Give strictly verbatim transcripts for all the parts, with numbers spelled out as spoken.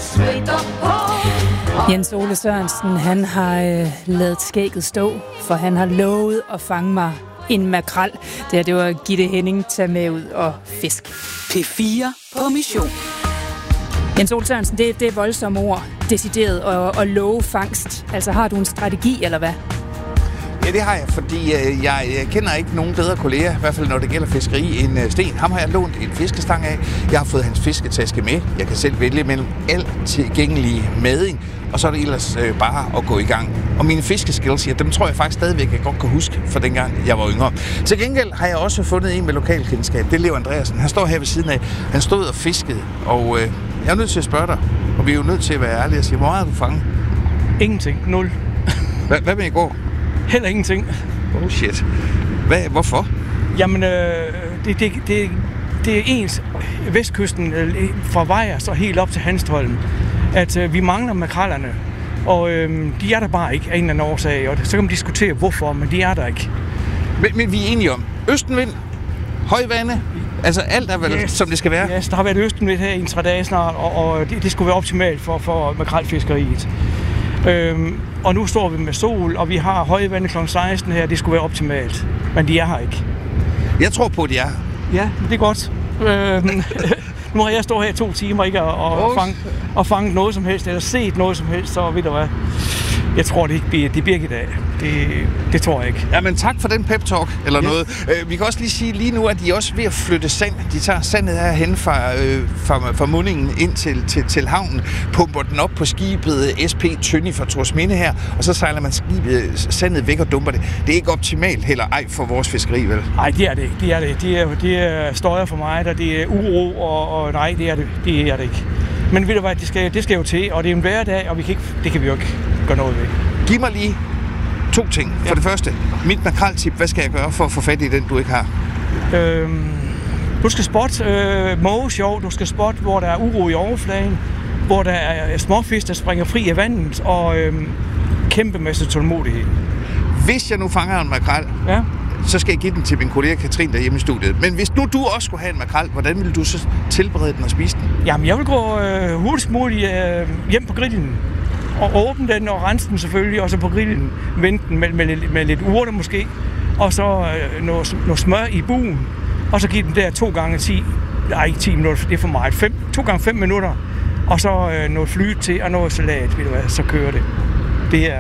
Jens Ole Sørensen, han har øh, ladet skægget stå, for han har lovet at fange mig en makrel. Det her, det var Gitte Henning, tage med ud og fisk. P fire på mission. Jens Ole Sørensen, det, det er voldsomme ord, decideret at, at love fangst. Altså, har du en strategi, eller hvad? Ja, det har jeg, fordi øh, jeg, jeg kender ikke nogen bedre kolleger, i hvert fald når det gælder fiskeri, end øh, Sten. Ham har jeg lånt en fiskestang af. Jeg har fået hans fisketaske med. Jeg kan selv vælge mellem alt tilgængelige mading, og så er det ellers øh, bare at gå i gang. Og mine fiskeskills, ja, dem tror jeg faktisk stadigvæk, jeg godt kan huske fra dengang, jeg var yngre. Til gengæld har jeg også fundet en med lokalkendskab. Det er Leo Andreasen. Han står her ved siden af. Han stod og fiskede, og øh, jeg er nødt til at spørge dig, og vi er jo nødt til at være ærlige og sige, hvor meget har du fanget? Ingenting. Nul. Hvad, hvad med i går? Heller ingenting. Oh shit. Hvad, hvorfor? Jamen, øh, det, det, det, det er ens vestkysten øh, fra Vejers og helt op til Hanstholm, at øh, vi mangler makrellerne. Og øh, de er der bare ikke af en eller anden årsag. Og så kan man diskutere, hvorfor, men de er der ikke. Men, men vi er enige om, østenvind, højvande, altså alt er vel, yes, som det skal være? Ja, yes, der har været østenvind her i en tre dage snart, og, og det, det skulle være optimalt for, for makrelfiskeriet. Øhm, og nu står vi med sol, og vi har højvande klokken seksten her. Det skulle være optimalt, men de er her ikke. Jeg tror på, at de er. Ja, det er godt. Øhm, nu har jeg stået her i to timer ikke, og, og, fange, og fanget noget som helst, eller set noget som helst, så ved du hvad. Jeg tror, det ikke bliver, det bliver ikke i dag. Det, det tror jeg ikke. Ja, men tak for den pep-talk, eller yes. noget. Øh, vi kan også lige sige lige nu, at de er også ved at flytte sand. De tager sandet herhen fra, øh, fra, fra mundingen ind til, til, til havnen, pumper den op på skibet S P Tønny fra Torsminde her, og så sejler man skibet sandet væk og dumper det. Det er ikke optimalt heller ej for vores fiskeri, vel? Nej, det er det ikke. Det er det. Det er, det er støjer for mig, der det er uro, og, og nej, det er det, det er det ikke. Men ved du hvad, det skal, det skal jo til, og det er en hverdag, og vi kan ikke, det kan vi jo ikke gøre noget ved. Giv mig lige to ting. For ja. Det første, mit makreltip, hvad skal jeg gøre for at få fat i den, du ikke har? Øhm, du skal spotte øh, mågesjov, du skal spotte, hvor der er uro i overfladen, hvor der er småfisk, der springer fri af vandet, og øh, kæmpe masse tålmodighed. Hvis jeg nu fanger en makrel, ja. så skal jeg give den til min kollega Katrin derhjemme i studiet. Men hvis nu du også skulle have en makrel, hvordan vil du så tilberede den og spise den? Jamen, jeg vil gå øh, hurtigst muligt øh, hjem på grillen. Og åbne den og rense den selvfølgelig, og så på grillen vente den med, med, med lidt urter måske. Og så øh, noget, noget smør i buen. Og så give den der to gange ti, nej ikke ti minutter, det er for meget, fem, to gange fem minutter. Og så øh, noget flyt til og noget salat, ved du hvad, så kører det. Det er,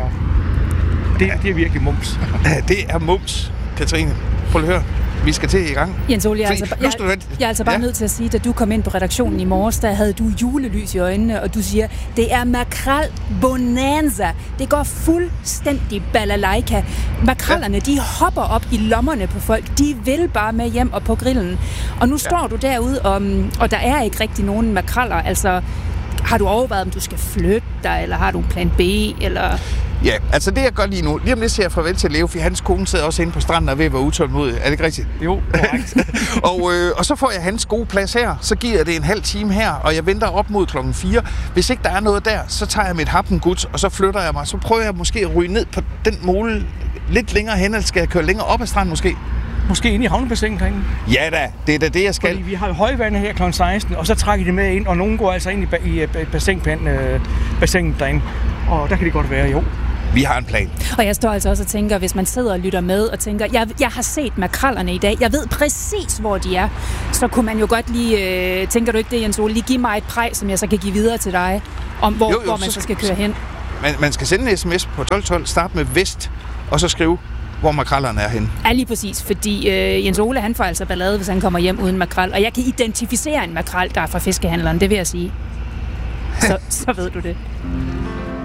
det, det er virkelig mums. Det er mums, Katrine. Prøv at høre. Vi skal til i gang. Jens Ole, jeg, Fordi, altså, jeg, jeg, jeg er altså bare ja. nødt til at sige, at da du kom ind på redaktionen i morges, der havde du julelys i øjnene, og du siger, det er makrel bonanza. Det går fuldstændig balalaika. Makrellerne, ja. de hopper op i lommerne på folk. De vil bare med hjem og på grillen. Og nu står ja. du derude, og, og der er ikke rigtig nogen makreller. Altså, har du overvejet, om du skal flytte dig, eller har du en plan B, eller... Ja, altså det jeg gør lige nu, lige om lidt siger jeg farvel til Leo, for hans kone sidder også inde på stranden og er ved at være utålmodig. Er det ikke rigtigt? Jo, korrekt. og, øh, og så får jeg hans gode plads her, så giver jeg det en halv time her, og jeg venter op mod klokken fire. Hvis ikke der er noget der, så tager jeg mit happenguds, og så flytter jeg mig. Så prøver jeg måske at ryge ned på den mole lidt længere hen, eller skal jeg køre længere op ad stranden måske? Måske ind i havnebassinet derinde. Ja da, det er da det, jeg skal. Fordi vi har højvande her klokken seksten, og så trækker de med ind, og nogen går altså ind i, i, i bassinpanden, øh, bassinet derinde. Og der kan det godt være, jo. Vi har en plan. Og jeg står altså også og tænker, hvis man sidder og lytter med og tænker, jeg, jeg har set makrellerne i dag, jeg ved præcis, hvor de er, så kunne man jo godt lige, øh, tænker du ikke det, Jens Ole, lige give mig et præg, som jeg så kan give videre til dig, om hvor, jo, jo, hvor man så, så skal køre hen. Man, man skal sende en sms på tolv tolv, start med vest, og så skrive, hvor makrellerne er henne. Ja, lige præcis, fordi øh, Jens Ole, han får altså ballade, hvis han kommer hjem uden makrel, og jeg kan identificere en makrel, der er fra fiskehandleren, det vil jeg sige. Så, så ved du det.